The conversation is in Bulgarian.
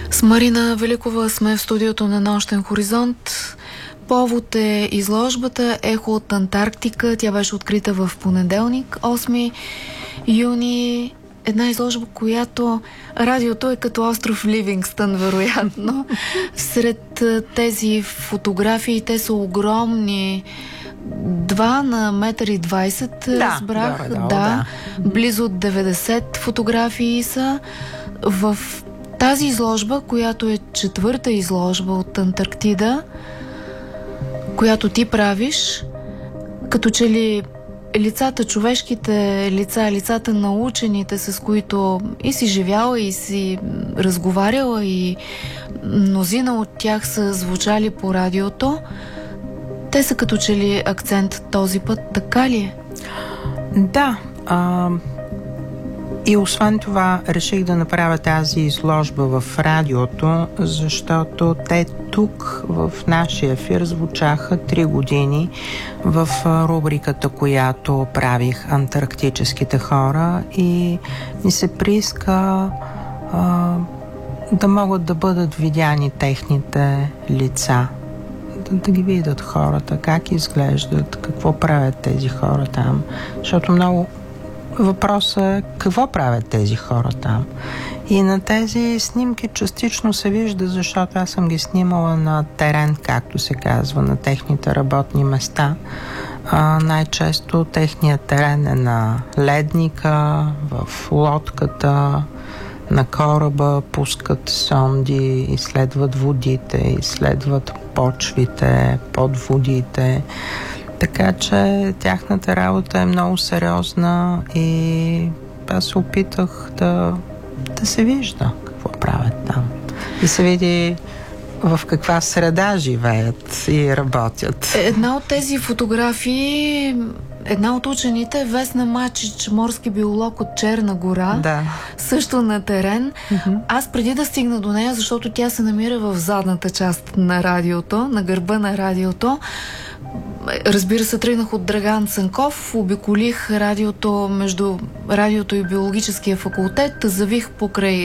С Марина Великова сме в студиото на Нощен хоризонт. Повод е изложбата Ехо от Антарктика. Тя беше открита в понеделник, 8 юни. Една изложба, която радиото е като остров Ливингстън, вероятно. Сред тези фотографии, те са огромни. 2 на 1,20 м, разбрах. Да. Близо 90 фотографии са. В тази изложба, която е 4-та изложба от Антарктида, която ти правиш, като че ли лицата, човешките лица, лицата на учените, с които и си живяла, и си разговаряла, и мнозина от тях са звучали по радиото, те са като че ли акцент този път, така ли е? Да. И освен това реших да направя тази изложба в радиото, защото те тук в нашия ефир звучаха 3 години в рубриката, която правих "Антарктическите хора", и ми се прииска да могат да бъдат видяни техните лица, да ги видят хората, как изглеждат, какво правят тези хора там, защото много въпросът е какво правят тези хора там. И на тези снимки частично се вижда, защото аз съм ги снимала на терен, както се казва, на техните работни места. Най-често техният терен е на ледника, в лодката, на кораба, пускат сонди, изследват водите, изследват почвите, под водите. Така че тяхната работа е много сериозна и аз се опитах да се вижда какво правят там. Да се види в каква среда живеят и работят. Една от тези фотографии, една от учените е Весна Мачич, морски биолог от Черна гора. Да. Също на терен. Аз преди да стигна до нея, защото тя се намира в задната част на радиото, на гърба на радиото, разбира се, тръгнах от Драган Цанков, обиколих радиото между радиото и биологическия факултет, завих покрай